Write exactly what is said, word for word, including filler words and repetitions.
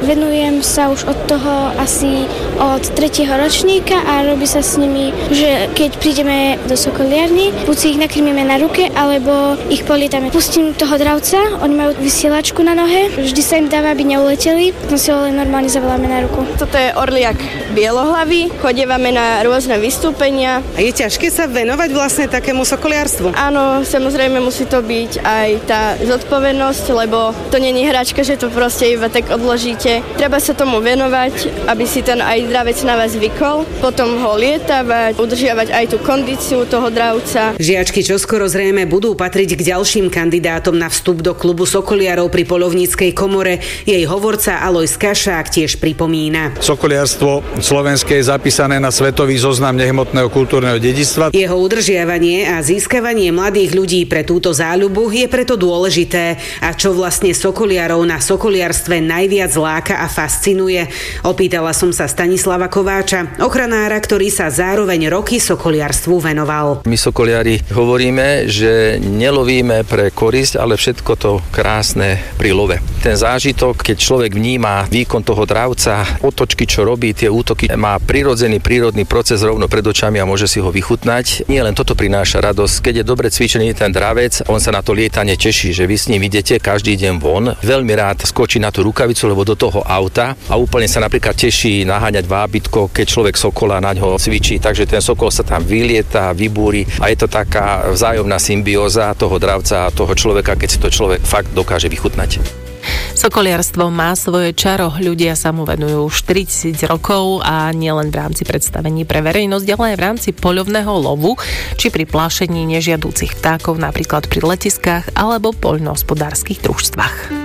Venujem sa už od toho asi od tretieho ročníka a robí sa s nimi, že keď prídeme do sokoliarny, buď si ich nakrmíme na ruke, alebo ich polietame. Pustím toho dravca, oni majú vysielačku na nohe, vždy sa im dáva, aby neuleteli, potom si ho len normálne zavoláme na ruku. Toto je orliak bielohlavý, chodievame na rôzne vystúpenia. A je ťažké sa venovať vlastne takému sokoliarstvu? Áno, samozrejme musí to byť aj tá zodpovednosť, lebo to nie je hračka, že to proste iba tak odložíte. Treba sa tomu venovať, aby si ten aj dravec na vás zvykol, potom ho lietavať, udržiavať aj tú kondíciu toho dravca. Žiačky čoskoro zrejme budú patriť k ďalším kandidátom na vstup do klubu sokoliarov pri poľovníckej komore. Jej hovorca Alojz Kašák tiež pripomína. Sokoliarstvo slovenské je zapísané na svetový zoznam nehmotného kultúrneho dedičstva. Jeho udržiavanie a získavanie mladých ľudí pre túto záľubu je preto dôležité. A čo vlastne sokoliarov na sokoliarstve najviac láka a fascinuje? Opýtala som sa Stanislava Kováča, ochranára, ktorý sa zároveň roky sokoliarstvu venoval. My sokoliari hovoríme, že nelovíme pre korisť, ale všetko to krásne pri love. Ten zážitok, keď človek vníma výkon toho dravca, otočky, čo robí, tie útoky, má prirodzený prírodný proces rovno pred očami a môže si ho vychutnať. Nie len toto prináša radosť. Keď je dobre cvičený ten dravec, on sa na to lietanie teší, že vy s ním idete každý deň von. Veľmi rád skočí na tú rukavicu, lebo do toho auta a úplne sa napríklad teší naháňať vábitko, keď človek sokola na ňo cvičí, takže ten sokol sa tam vylieta, vybúri a je to taká vzájomná symbióza toho dravca a toho človeka, keď si to človek fakt dokáže vychutnať. Sokoliarstvo má svoje čaro, ľudia sa mu venujú už tritisíc rokov a nielen v rámci predstavení pre verejnosť, ale aj v rámci poľovného lovu, či pri plášení nežiadúcich vtákov napríklad pri letiskách alebo poľnohospodárskych družstvách.